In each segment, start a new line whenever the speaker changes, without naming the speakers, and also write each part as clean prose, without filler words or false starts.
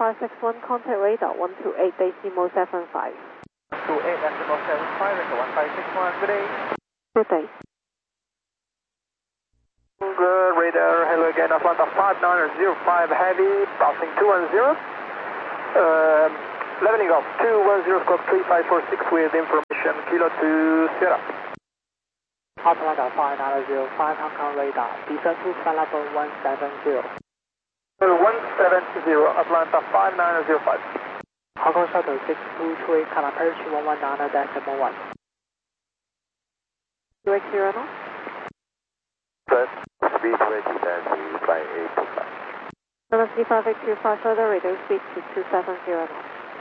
561, contact radar 128 decimal 75.
28 decimal 75, Echo 1561, good day.
Good day.
Good, radar, hello again, Atlanta 5905 Heavy, passing 210. Leveling off 210 squawk 3546 with information, Kilo to Sierra.
Atlanta 5905 Hong Kong radar, descend to flight level 170.
170, Atlanta 5905.
Hong Kong shuttle 623, can approach 119.1.
QX0 knots.
Good, speed ready, Nancy 5825.
Velocity 5825, further radio speed to 270 knots.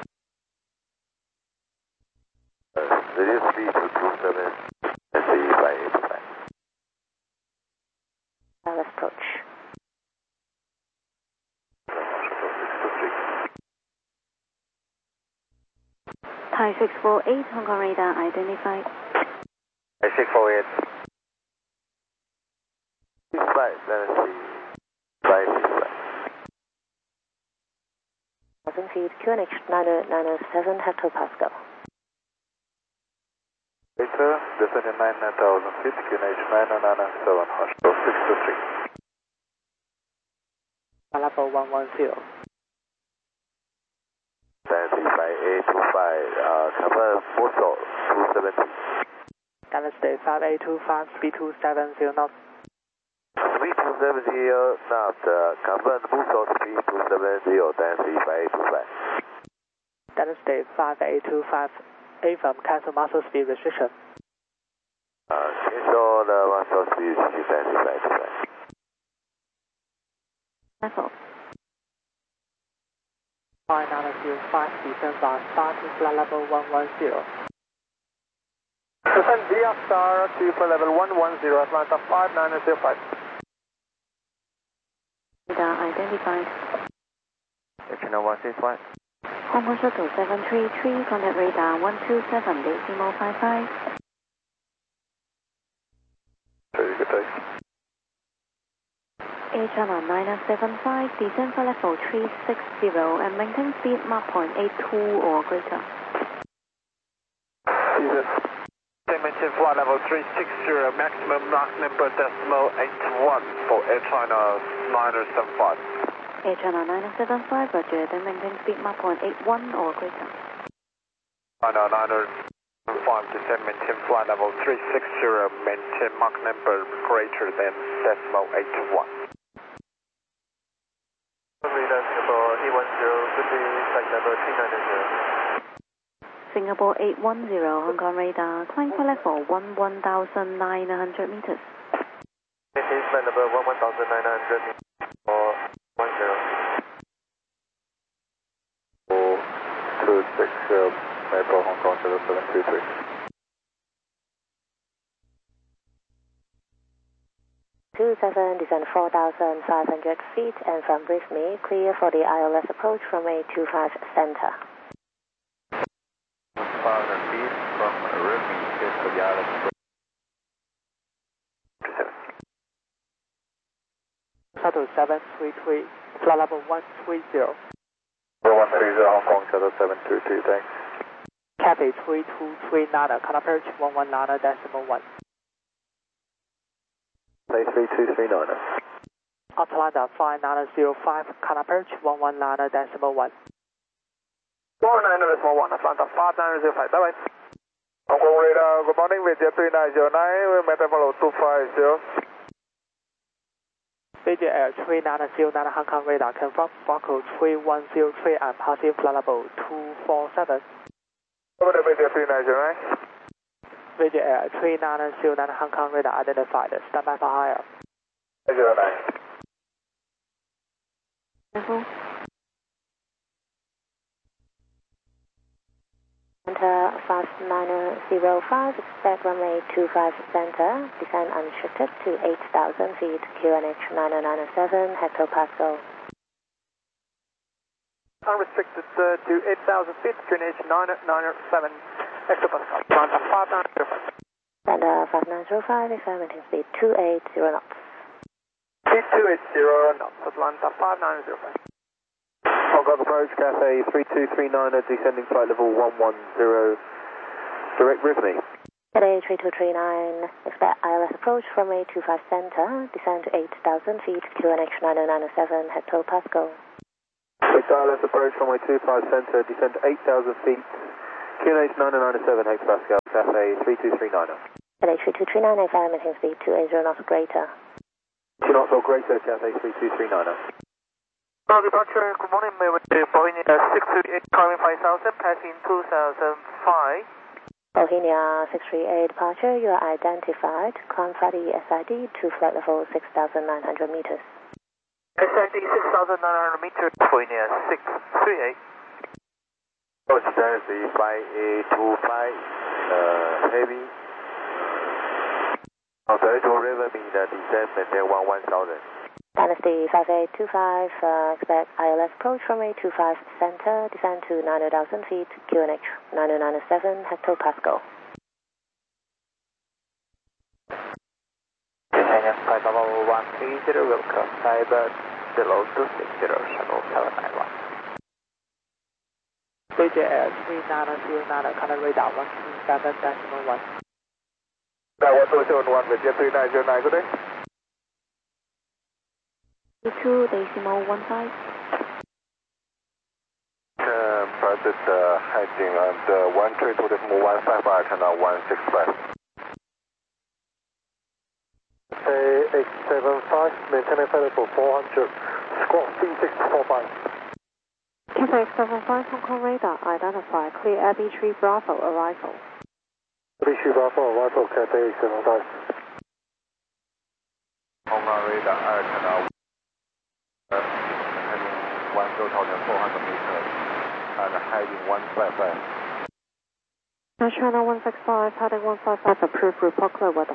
Reduce speed to 27, Nancy 5825.
Let's approach. Thai 648, Hong Kong radar identified.
Thai 648. Flight, Nancy 565.
1,000 feet, QNH 997 hectopascal.
Later, descending 9,000 feet, QNH 997, Hospital 623.
Flight level 110.
Nancy 5825, cover Busso 270.
Dallas Day 5825, speed 270 knots.
Speed 270 knots, cover Busso speed 270, Nancy 5825.
Dallas Day 5825, AFM cancel master speed restriction.
Cancel the master speed, Nancy 5825.
Level.
5905, descend by starting flight level 110.
Descend via star to flight level 110, Atlanta 5905.
Radar identified.
Channel 161.
Hong Kong shuttle 733, contact radar 127 decimal 55.
Very good day.
Air Channel 975, descend for level 360 and maintain speed Mach 0.82 or greater.
Maintain flight level 360, maximum Mach number decimal 81 for Air China 975.
Air Channel 975, roger, then maintain speed Mach 0.81 or greater.
China 975, descend, maintain flight level 360, maintain Mach number greater than decimal 81. Radar Singapore 810, good day, flight level 390.
Singapore 810, Hong Kong radar, climb for level 11,900 meters.
Maintain flight level 11,900 meters for 10.
426, Metro Hong Kong 0723.
Descend 4,500 feet and from brief me, clear for the ILS approach from A25 center.
500 feet from Remy, clear for the ILS approach.
Shuttle 733, flight level 130.
130 Hong Kong Shuttle 723, thanks.
Cathay 3239, can approach 119.1.
Say 3239.
Atlanta 5905, can approach 119.1.
119.1, Atlanta 5905, bye-bye. Hong Kong radar, good morning, Vietjet 3909, we met follow 250.
Vietjet Air 3909 Hong Kong radar, confirm Barcode 3103 and passing flight level 247.
Over to Vietjet 3909.
Vietjet Air 3909 Hong Kong radar identified, stand by for higher.
09.
Level. Center 5905, expect runway 25 center, descend unrestricted to 8,000 feet, QNH 997 hectopascal.
Unrestricted to 8,000 feet, QNH 997 hectopascal. Atlanta 5905.
Center 5905, experimenting speed 280 knots.
Speed 280 knots, Atlanta 5905.
Hong Kong approach, Cathay 3239, descending flight level 110, direct with me.
Cathay 3239, expect ILS approach from a 25 center, descend to 8,000 feet, QNH 9097, head to Pasco.
Expect ILS approach from a 25 center, descend to 8,000 feet, QNH 9097, head to Pascal, Cathay 3239.
Cathay 3239, FM, maintain speed 280 knots greater.
2 knots or greater, Cathay 3239.
Departure, good morning, Boeing 638, climbing 5000, passing 2005.
Bohemia 638 departure, you are identified, climb Friday SID to flight level 6,900 meters.
SID 6,900 meters, Bohemia 638.
Coach Dynasty 5825, heavy. Sorry to river me the descent, maintain 1000.
Dynasty 5825, expect ILS approach from a 25 center, descend to 90,000 feet, QNH 9097, Hector Pascal.
Titanium flight level 130, will cross Cyber below 260, shuttle 791. BJ 3909, contact radar 127.1.
That 1271 with Jet 3909, good day.
2 decimal 15.
Private heading and 132 decimal 155, turn on 165. Say 875, maintain flight level 400, squawk 3645.
Cathay 875, Hong Kong radar, identify, clear Abbey Tree Bravo, arrival.
Abbey Tree Bravo, arrival, Cathay 875.
Hong Kong radar, turn on. Heading 1,400 meters and heading 155.
China 165, heading 155, approved, report clear weather.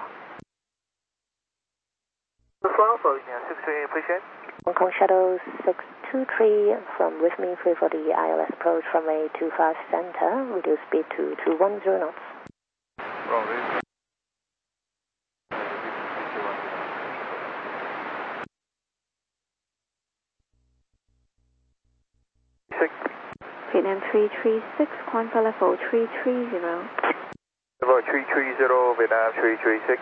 Bravo, 638, appreciate.
Hong Kong Shuttle 623 from with me, clear for the ILS approach from a 25 center, reduce speed to 210 knots.
Wrong,
Vietnam 336, climb for level 330.
Level 330, Vietnam 336.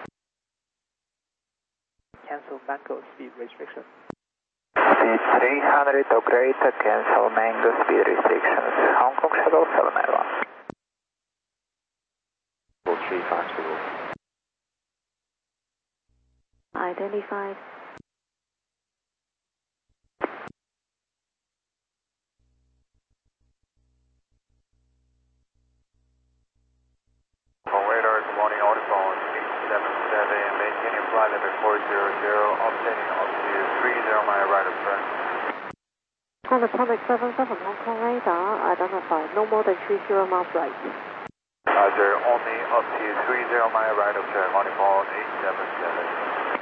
Cancel mango speed restriction.
Speed 300 or greater, cancel mango speed restrictions. Hong Kong Shuttle 791.
350.
Identified.
Radar, good morning, Autophone 877, maintaining flight level 400, obtaining altitude 30 mile right of turn.
Atomic 77, Hong Kong radar, identified, no more than 30 miles right.
Roger, only up to 30 mile right of turn, Autophone 877.